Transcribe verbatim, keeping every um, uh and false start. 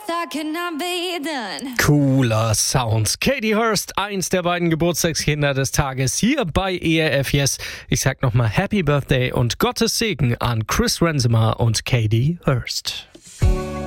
thought could not be done. Cooler Sound. Katie Hurst, eins der beiden Geburtstagskinder des Tages hier bei E R F Yes. Ich sag nochmal Happy Birthday und Gottes Segen an Chris Rensemer und Katie Hurst.